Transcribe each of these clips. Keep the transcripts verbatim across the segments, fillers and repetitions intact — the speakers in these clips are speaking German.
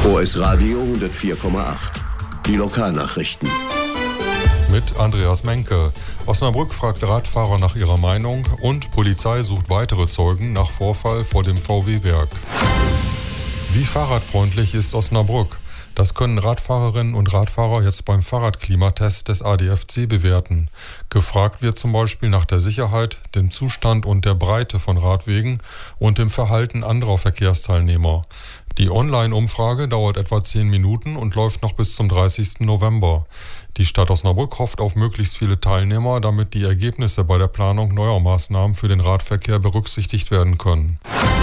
O S Radio hundertvier Komma acht. Die Lokalnachrichten. Mit Andreas Menke. Osnabrück fragt Radfahrer nach ihrer Meinung und Polizei sucht weitere Zeugen nach Vorfall vor dem V W-Werk. Wie fahrradfreundlich ist Osnabrück? Das können Radfahrerinnen und Radfahrer jetzt beim Fahrradklimatest des A D F C bewerten. Gefragt wird zum Beispiel nach der Sicherheit, dem Zustand und der Breite von Radwegen und dem Verhalten anderer Verkehrsteilnehmer. Die Online-Umfrage dauert etwa zehn Minuten und läuft noch bis zum dreißigsten November. Die Stadt Osnabrück hofft auf möglichst viele Teilnehmer, damit die Ergebnisse bei der Planung neuer Maßnahmen für den Radverkehr berücksichtigt werden können.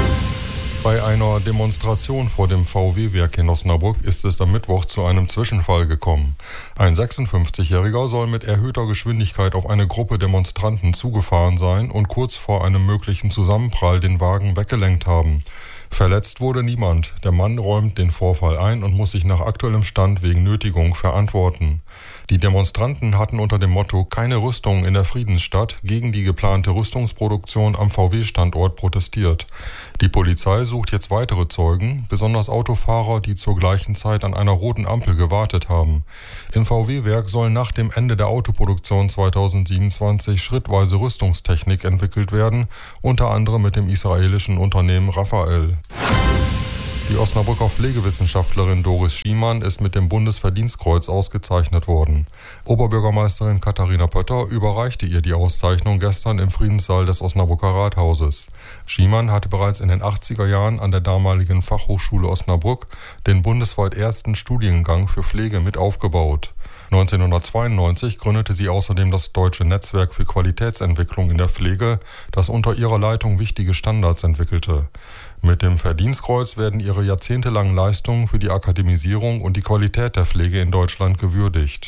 Bei einer Demonstration vor dem V W-Werk in Osnabrück ist es am Mittwoch zu einem Zwischenfall gekommen. Ein sechsundfünfzigjähriger soll mit erhöhter Geschwindigkeit auf eine Gruppe Demonstranten zugefahren sein und kurz vor einem möglichen Zusammenprall den Wagen weggelenkt haben. Verletzt wurde niemand. Der Mann räumt den Vorfall ein und muss sich nach aktuellem Stand wegen Nötigung verantworten. Die Demonstranten hatten unter dem Motto "Keine Rüstung in der Friedensstadt" gegen die geplante Rüstungsproduktion am V W-Standort protestiert. Die Polizei sucht jetzt weitere Zeugen, besonders Autofahrer, die zur gleichen Zeit an einer roten Ampel gewartet haben. Im V W-Werk soll nach dem Ende der Autoproduktion zweitausendsiebenundzwanzig schrittweise Rüstungstechnik entwickelt werden, unter anderem mit dem israelischen Unternehmen Rafael. Die Osnabrücker Pflegewissenschaftlerin Doris Schiemann ist mit dem Bundesverdienstkreuz ausgezeichnet worden. Oberbürgermeisterin Katharina Pötter überreichte ihr die Auszeichnung gestern im Friedenssaal des Osnabrücker Rathauses. Schiemann hatte bereits in den achtziger Jahren an der damaligen Fachhochschule Osnabrück den bundesweit ersten Studiengang für Pflege mit aufgebaut. neunzehnhundertzweiundneunzig gründete sie außerdem das Deutsche Netzwerk für Qualitätsentwicklung in der Pflege, das unter ihrer Leitung wichtige Standards entwickelte. Mit dem Verdienstkreuz werden ihre jahrzehntelangen Leistungen für die Akademisierung und die Qualität der Pflege in Deutschland gewürdigt.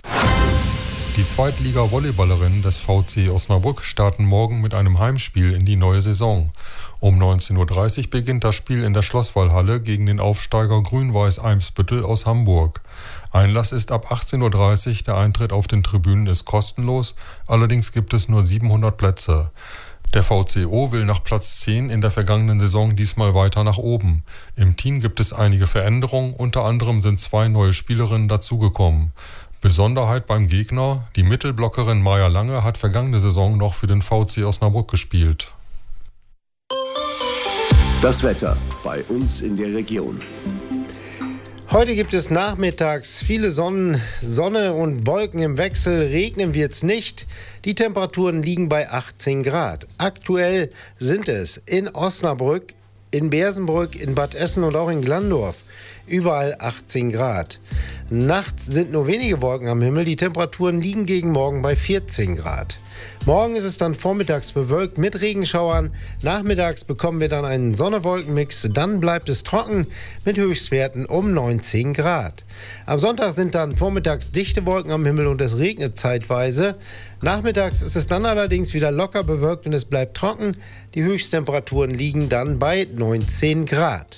Die Zweitliga-Volleyballerinnen des V C Osnabrück starten morgen mit einem Heimspiel in die neue Saison. Um neunzehn Uhr dreißig beginnt das Spiel in der Schlosswallhalle gegen den Aufsteiger Grün-Weiß Eimsbüttel aus Hamburg. Einlass ist ab achtzehn Uhr dreißig, der Eintritt auf den Tribünen ist kostenlos, allerdings gibt es nur siebenhundert Plätze. Der V C O will nach Platz zehn in der vergangenen Saison diesmal weiter nach oben. Im Team gibt es einige Veränderungen, unter anderem sind zwei neue Spielerinnen dazugekommen. Besonderheit beim Gegner: die Mittelblockerin Maja Lange hat vergangene Saison noch für den V C Osnabrück gespielt. Das Wetter bei uns in der Region. Heute gibt es nachmittags viele Sonnen, Sonne und Wolken im Wechsel. Regnen wird es nicht. Die Temperaturen liegen bei achtzehn Grad. Aktuell sind es in Osnabrück, in Bersenbrück, in Bad Essen und auch in Glandorf überall achtzehn Grad. Nachts sind nur wenige Wolken am Himmel. Die Temperaturen liegen gegen morgen bei vierzehn Grad. Morgen ist es dann vormittags bewölkt mit Regenschauern. Nachmittags bekommen wir dann einen Sonne-Wolken-Mix. Dann bleibt es trocken mit Höchstwerten um neunzehn Grad. Am Sonntag sind dann vormittags dichte Wolken am Himmel und es regnet zeitweise. Nachmittags ist es dann allerdings wieder locker bewölkt und es bleibt trocken. Die Höchsttemperaturen liegen dann bei neunzehn Grad.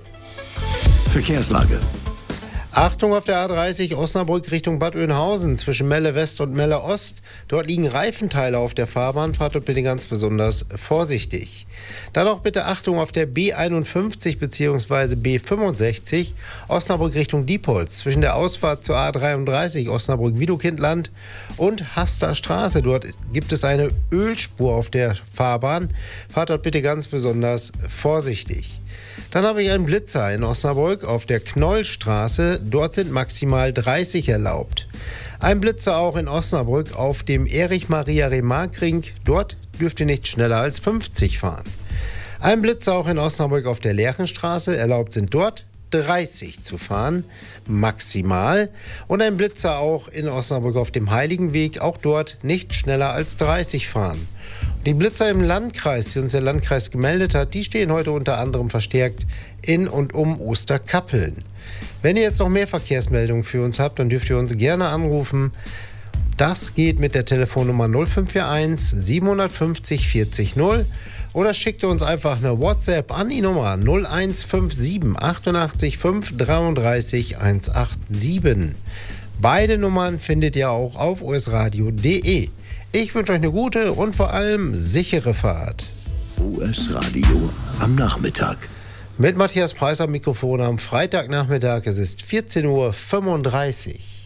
Verkehrslage. Achtung auf der A dreißig Osnabrück Richtung Bad Oeynhausen zwischen Melle West und Melle Ost. Dort liegen Reifenteile auf der Fahrbahn. Fahrt dort bitte ganz besonders vorsichtig. Dann auch bitte Achtung auf der B einundfünfzig bzw. B fünfundsechzig Osnabrück Richtung Diepholz zwischen der Ausfahrt zur A dreiunddreißig Osnabrück-Widokindland und Haster Straße. Dort gibt es eine Ölspur auf der Fahrbahn. Fahrt dort bitte ganz besonders vorsichtig. Dann habe ich einen Blitzer in Osnabrück auf der Knollstraße. Dort sind maximal dreißig erlaubt. Ein Blitzer auch in Osnabrück auf dem Erich-Maria-Remarque-Ring. Dort dürft ihr nicht schneller als fünfzig fahren. Ein Blitzer auch in Osnabrück auf der Lerchenstraße. Erlaubt sind dort dreißig zu fahren, maximal. Und ein Blitzer auch in Osnabrück auf dem Heiligenweg. Auch dort nicht schneller als dreißig fahren. Die Blitzer im Landkreis, die uns der Landkreis gemeldet hat, die stehen heute unter anderem verstärkt in und um Osterkappeln. Wenn ihr jetzt noch mehr Verkehrsmeldungen für uns habt, dann dürft ihr uns gerne anrufen. Das geht mit der Telefonnummer null fünf vier eins siebenhundertfünfzig vierzig null oder schickt ihr uns einfach eine WhatsApp an die Nummer null eins fünf sieben achtundachtzig fünf dreiunddreißig hundertsiebenundachtzig. Beide Nummern findet ihr auch auf o s radio punkt d e. Ich wünsche euch eine gute und vor allem sichere Fahrt. O S Radio am Nachmittag. Mit Matthias Preis am Mikrofon am Freitagnachmittag. Es ist vierzehn Uhr fünfunddreißig.